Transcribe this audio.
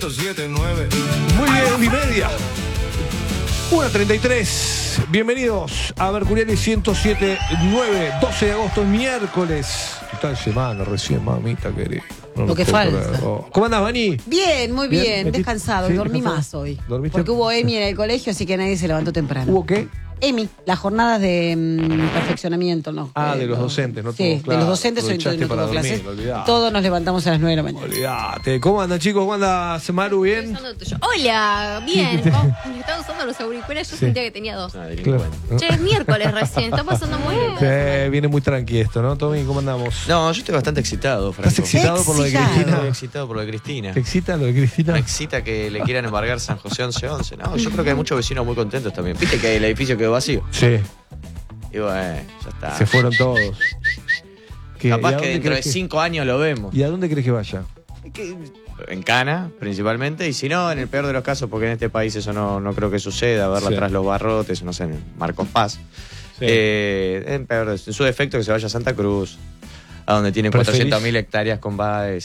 7-9. Muy bien, 1:30. 1:33. Bienvenidos a Mercurial 107.9. 12 de agosto, es miércoles. Está semana recién, mamita querida. No Lo que puedo falta. creer. Oh. ¿Cómo andás, Vani? Bien, muy bien, ¿Metiste? descansado. ¿Sí? Dormí ¿Descansado? más hoy. ¿Dormiste? Porque hubo EMI en el colegio, así que nadie se levantó temprano. ¿Hubo qué? EMI, las jornadas de perfeccionamiento, ¿no? De los docentes, ¿no? Sí, Claro, de los docentes hoy aprovechaste no para tuvo dormir, clases. olvidate. Todos nos levantamos a las 9 de la mañana. Olvídate. ¿Cómo andan, chicos? ¿Cómo andas, Maru? ¿Bien? Hola, bien. Estaba usando los auriculares, yo Sí. sentía que tenía dos. Claro. Che, es miércoles recién, está pasando muy bien. Sí, viene muy tranqui esto, ¿no? Tommy, ¿cómo andamos? No, yo estoy bastante excitado, Franco. ¿Estás excitado por lo de Excitado. Cristina? Estoy excitado por lo de Cristina. ¿Te excita lo de Cristina? Me excita que le quieran embargar San José 11-11. No, yo creo que hay muchos vecinos muy contentos también. Viste que el edificio quedó vacío. Sí, Y bueno, ya está. se fueron todos. ¿Qué? ¿Y a Capaz dónde que dentro de crees que- 5 años lo vemos. ¿Y a dónde crees que vaya? En Cana, principalmente. Y si no, en el peor de los casos, porque en este país eso no creo que suceda, verla Sí. tras los barrotes, no sé, en Marcos Paz. En su defecto, que se vaya a Santa Cruz, a donde tiene ¿Preferís? 400.000 hectáreas con Baez.